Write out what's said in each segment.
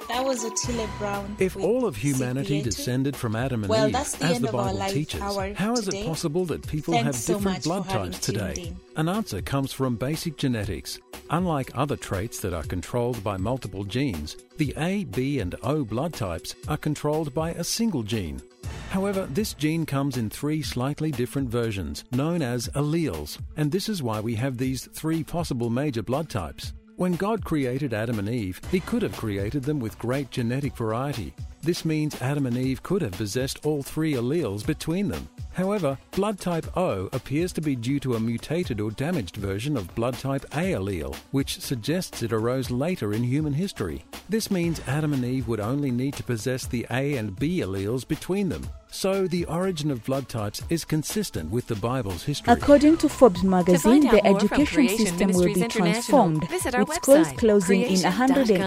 That was Otile Brown. If all of humanity descended from Adam and Eve, that's the as end the of our Bible live teaches, hour how is it today. possible that people Thanks have so different much blood for having types tuned today? in. An answer comes from basic genetics. Unlike other traits that are controlled by multiple genes, the A, B and O blood types are controlled by a single gene. However, this gene comes in 3 slightly different versions, known as alleles, and this is why we have these 3 possible major blood types. When God created Adam and Eve, He could have created them with great genetic variety. This means Adam and Eve could have possessed all 3 alleles between them. However, blood type O appears to be due to a mutated or damaged version of blood type A allele, which suggests it arose later in human history. This means Adam and Eve would only need to possess the A and B alleles between them. So the origin of blood types is consistent with the Bible's history. According to Forbes magazine, the education Creation system will be Ministries transformed, Visit our with schools website, closing in creation.com.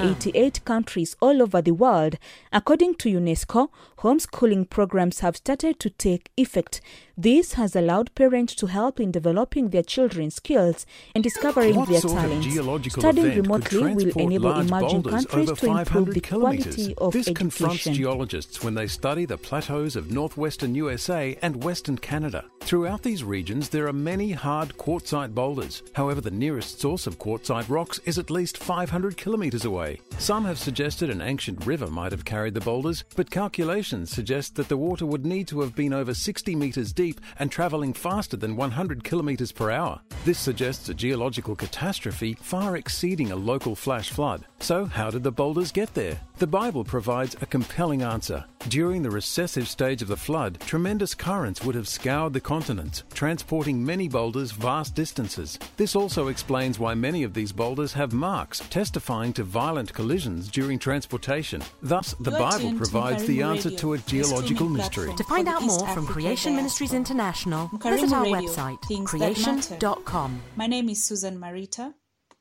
188 countries all over the world. According to UNESCO, homeschooling programs have started to take effect. This has allowed parents to help in developing their children's skills and discovering What their sort of talents. geological Studying event remotely could will transport enable large emerging boulders countries over to improve 500 the kilometers? quality of This confronts education. geologists when they study the plateaus of northwestern USA and western Canada. Throughout these regions, there are many hard quartzite boulders. However, the nearest source of quartzite rocks is at least 500 kilometers away. Some have suggested an ancient river might have carried the boulders, but calculations suggest that the water would need to have been over 60 meters deep and traveling faster than 100 kilometers per hour. This suggests a geological catastrophe far exceeding a local flash flood. So, how did the boulders get there? The Bible provides a compelling answer. During the recessive stage of the flood, tremendous currents would have scoured the continents, transporting many boulders vast distances. This also explains why many of these boulders have marks, testifying to violent collisions during transportation. Thus, the You're Bible tuned to provides the Mkarimu answer Radio, to a the geological streaming mystery. platform To find for out the East more from Africa Creation Ministries diaspora. International, Mkarimu visit our Radio, website, things that matter. creation.com. My name is Susan Marita,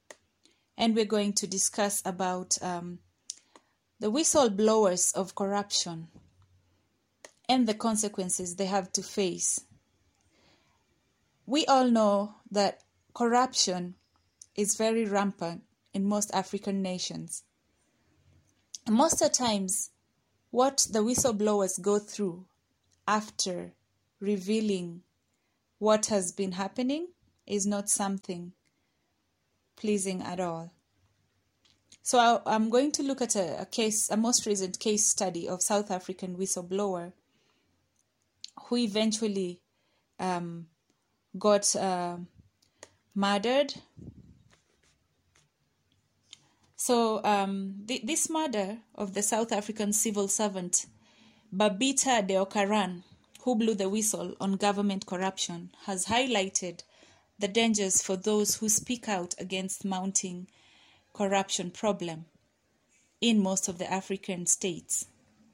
and we're going to discuss about the whistleblowers of corruption and the consequences they have to face. We all know that corruption is very rampant in most African nations. Most of the times, what the whistleblowers go through after revealing what has been happening is not something pleasing at all. So I'm going to look at a most recent case study of South African whistleblower who eventually got murdered. So this murder of the South African civil servant Babita Deokaran, who blew the whistle on government corruption, has highlighted the dangers for those who speak out against mounting corruption problem in most of the African states.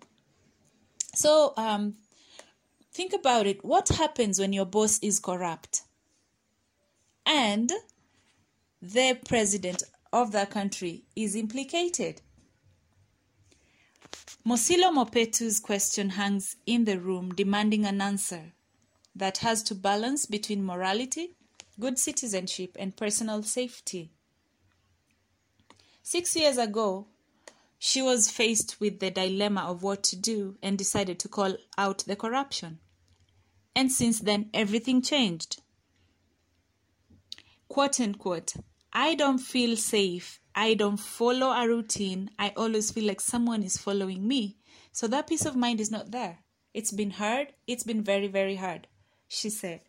So think about it. What happens when your boss is corrupt and the president of the country is implicated? Mosilo Mopetu's question hangs in the room, demanding an answer that has to balance between morality, good citizenship, and personal safety. 6 years ago, she was faced with the dilemma of what to do and decided to call out the corruption. And since then, everything changed. Quote unquote, I don't feel safe. I don't follow a routine. I always feel like someone is following me. So that peace of mind is not there. It's been hard. It's been very, very hard, she said.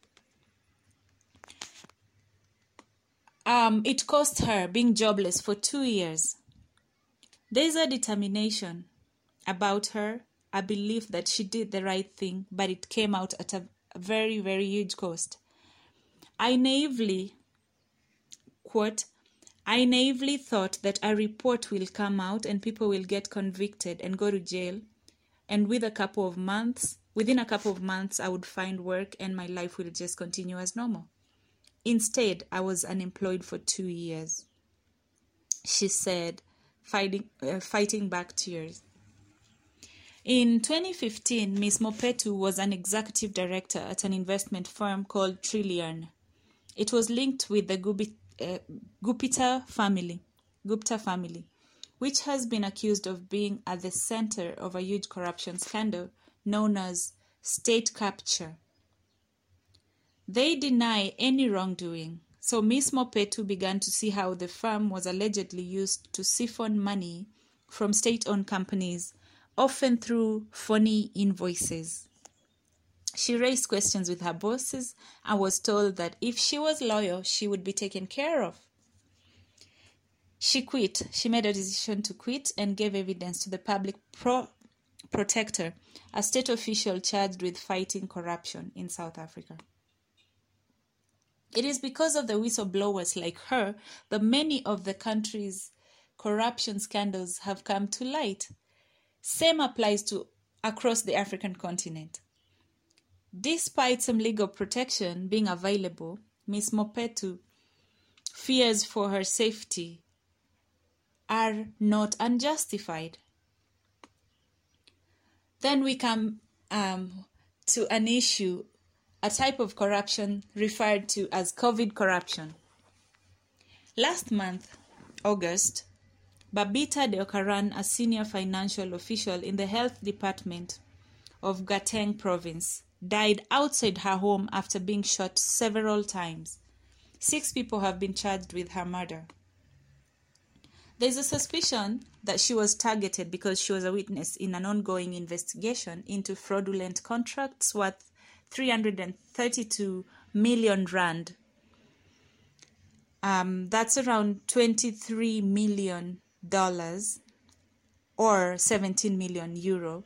It cost her being jobless for 2 years. There's a determination about her, a belief that she did the right thing, but it came out at a very, very huge cost. I naively thought that a report will come out and people will get convicted and go to jail. And within a couple of months, I would find work and my life will just continue as normal. Instead, I was unemployed for 2 years, she said, fighting back tears. In 2015, Ms. Mopetu was an executive director at an investment firm called Trillion. It was linked with the Gupta family, which has been accused of being at the center of a huge corruption scandal known as state capture. They deny any wrongdoing, so Ms. Mopettu began to see how the firm was allegedly used to siphon money from state-owned companies, often through phony invoices. She raised questions with her bosses and was told that if she was loyal, she would be taken care of. She quit. She made a decision to quit and gave evidence to the public protector, a state official charged with fighting corruption in South Africa. It is because of the whistleblowers like her that many of the country's corruption scandals have come to light. Same applies to across the African continent. Despite some legal protection being available, Ms. Mopettu fears for her safety are not unjustified. Then we come to an issue, a type of corruption referred to as COVID corruption. Last month, August, Babita Deokaran, a senior financial official in the health department of Gauteng province, died outside her home after being shot several times. 6 people have been charged with her murder. There is a suspicion that she was targeted because she was a witness in an ongoing investigation into fraudulent contracts worth 332 million rand. That's around $23 million or 17 million euro,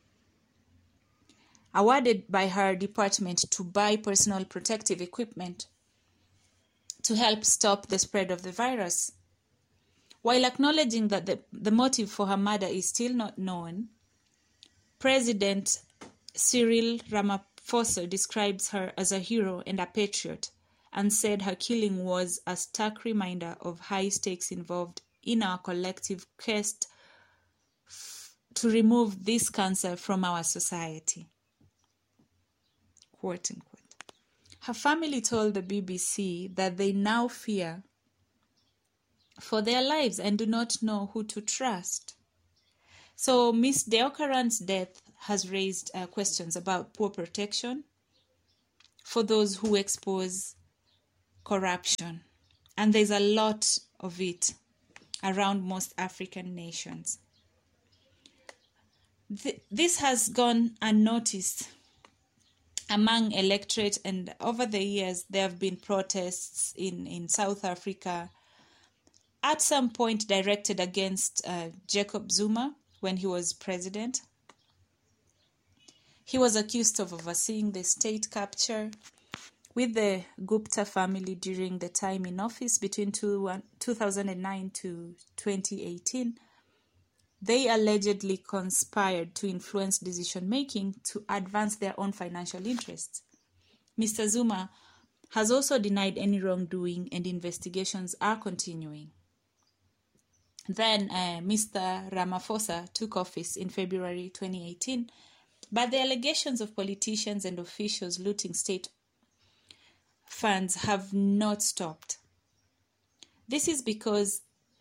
awarded by her department to buy personal protective equipment to help stop the spread of the virus. While acknowledging that the motive for her murder is still not known, President Cyril Ramaphosa describes her as a hero and a patriot and said her killing was a stark reminder of high stakes involved in our collective quest to remove this cancer from our society. Quote unquote. Her family told the BBC that they now fear for their lives and do not know who to trust. So Ms. Deokaran's death has raised questions about poor protection for those who expose corruption. And there's a lot of it around most African nations. This has gone unnoticed among electorate, and over the years there have been protests in South Africa, at some point directed against Jacob Zuma when he was president. He was accused of overseeing the state capture with the Gupta family during the time in office between 2009 to 2018. They allegedly conspired to influence decision-making to advance their own financial interests. Mr. Zuma has also denied any wrongdoing, and investigations are continuing. Then Mr. Ramaphosa took office in February 2018, but the allegations of politicians and officials looting state funds have not stopped. This is because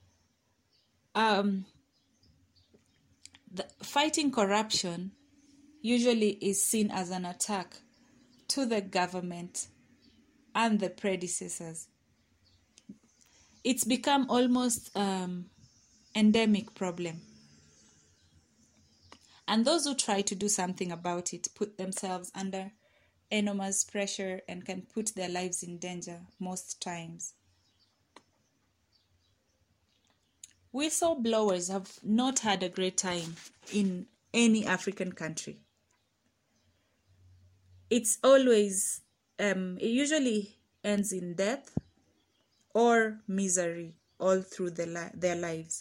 fighting corruption usually is seen as an attack to the government and the predecessors. It's become almost endemic problem. And those who try to do something about it put themselves under enormous pressure and can put their lives in danger most times. Whistleblowers have not had a great time in any African country. It's always, it usually ends in death or misery all through their lives.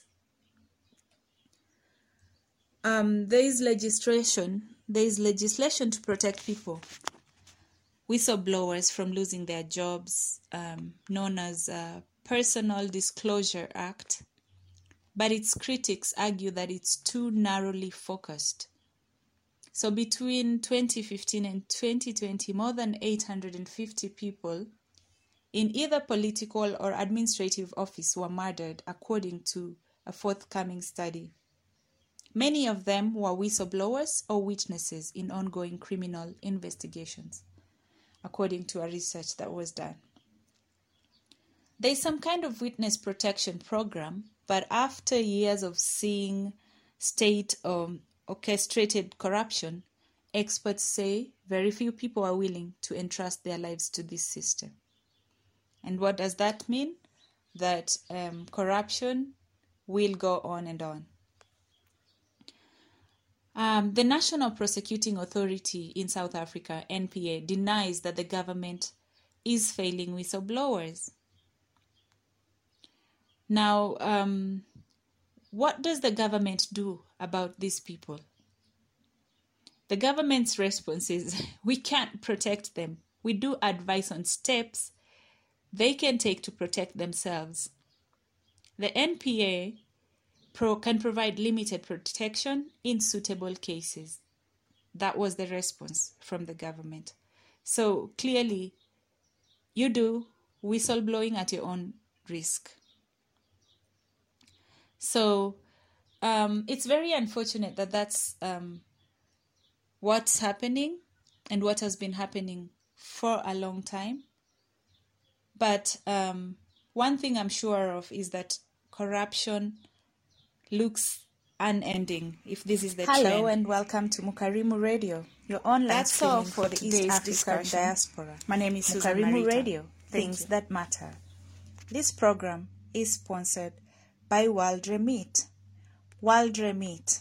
There is legislation to protect people, whistleblowers, from losing their jobs, known as Personal Disclosure Act, but its critics argue that it's too narrowly focused. So between 2015 and 2020, more than 850 people in either political or administrative office were murdered, according to a forthcoming study. Many of them were whistleblowers or witnesses in ongoing criminal investigations, according to a research that was done. There's some kind of witness protection program, but after years of seeing state orchestrated corruption, experts say very few people are willing to entrust their lives to this system. And what does that mean? That corruption will go on and on. The National Prosecuting Authority in South Africa, NPA, denies that the government is failing whistleblowers. Now, what does the government do about these people? The government's response is, we can't protect them. We do advise on steps they can take to protect themselves. The NPA can provide limited protection in suitable cases. That was the response from the government. So clearly, you do whistleblowing at your own risk. So it's very unfortunate that that's what's happening and what has been happening for a long time. But one thing I'm sure of is that corruption looks unending if this is the trend. Hello and welcome to Mukarimu Radio, your online That's all for the East African diaspora. My name is Susan Mukarimu Marita. Radio, things that matter. This program is sponsored by World Remit. World Remit.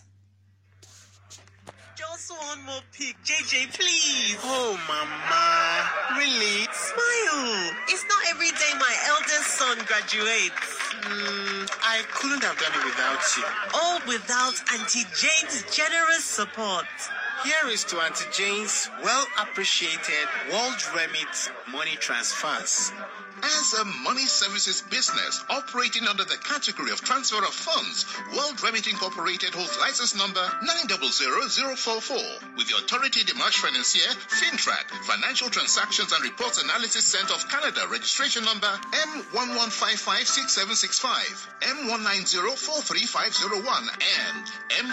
Just one more pic, JJ, please. Oh, Mama. Really? Smile. It's not every day my eldest son graduates. I couldn't have done it without you. All without Auntie Jane's generous support. Here is to Auntie Jane's well-appreciated World Remit money transfers. As a money services business operating under the category of transfer of funds, World Remit Incorporated holds license number 900044 with the Autorité des Marchés Financiers, FINTRAC, Financial Transactions and Reports Analysis Center of Canada, registration number M11556765, M19043501, and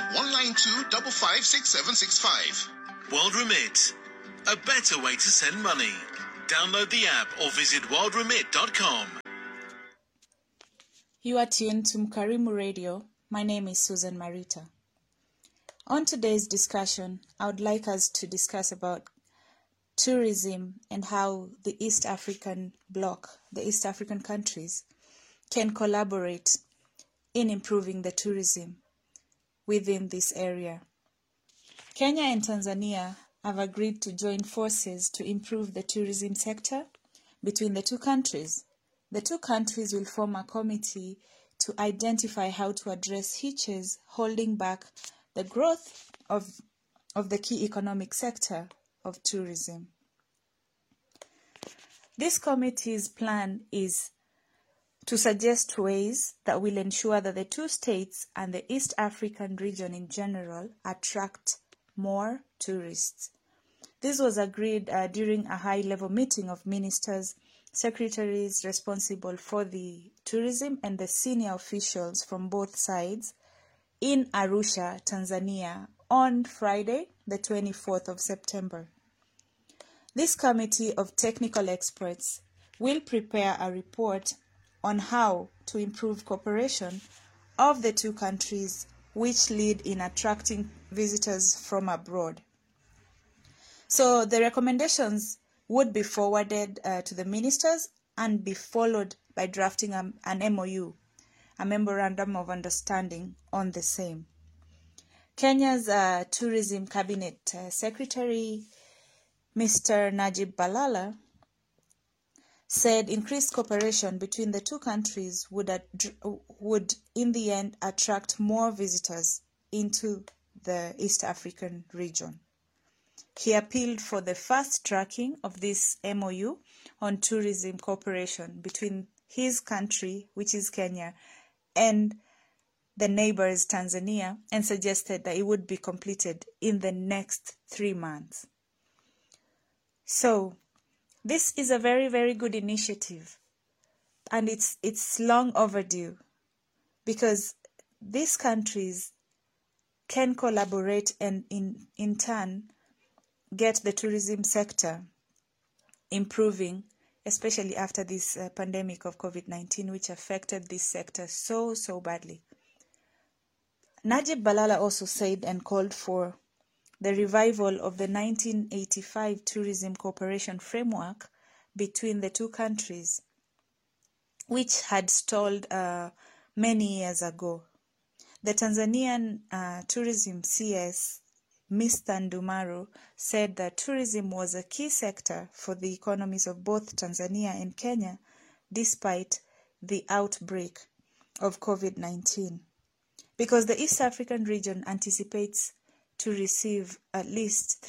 M192556765. World Remit, a better way to send money. Download the app or visit worldremit.com. You are tuned to Mukarimu Radio. My name is Susan Marita. On today's discussion, I would like us to discuss about tourism and how the East African bloc, the East African countries, can collaborate in improving the tourism within this area. Kenya and Tanzania have agreed to join forces to improve the tourism sector between the two countries. The two countries will form a committee to identify how to address hitches holding back the growth of the key economic sector of tourism. This committee's plan is to suggest ways that will ensure that the two states and the East African region in general attract more tourists. This was agreed during a high-level meeting of ministers, secretaries responsible for the tourism, and the senior officials from both sides in Arusha, Tanzania, on Friday, the 24th of September. This committee of technical experts will prepare a report on how to improve cooperation of the two countries, which lead in attracting visitors from abroad. So the recommendations would be forwarded to the ministers and be followed by drafting an MOU, a Memorandum of Understanding on the same. Kenya's Tourism Cabinet Secretary, Mr. Najib Balala, said increased cooperation between the two countries would in the end attract more visitors into the East African region. He appealed for the fast tracking of this MOU on tourism cooperation between his country, which is Kenya, and the neighbors Tanzania, and suggested that it would be completed in the next 3 months. So, this is a very, very good initiative, and it's long overdue, because these countries can collaborate and in turn get the tourism sector improving, especially after this pandemic of COVID-19, which affected this sector so badly. Najib Balala also said and called for the revival of the 1985 Tourism Cooperation Framework between the two countries, which had stalled many years ago. The Tanzanian tourism CS, Mr. Ndumaru, said that tourism was a key sector for the economies of both Tanzania and Kenya, despite the outbreak of COVID-19. Because the East African region anticipates to receive at least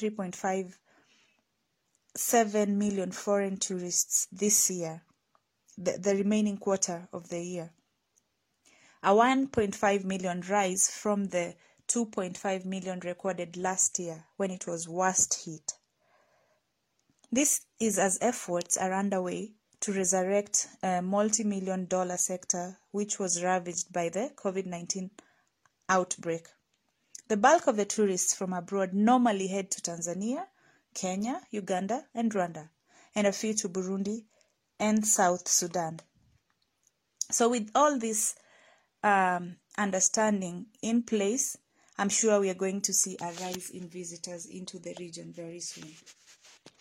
3.57 million foreign tourists this year, the remaining quarter of the year. A 1.5 million rise from the 2.5 million recorded last year when it was worst hit. This is as efforts are underway to resurrect a multi-million-dollar sector which was ravaged by the COVID-19 outbreak. The bulk of the tourists from abroad normally head to Tanzania, Kenya, Uganda, and Rwanda, and a few to Burundi and South Sudan. So with all this understanding in place, I'm sure we are going to see a rise in visitors into the region very soon.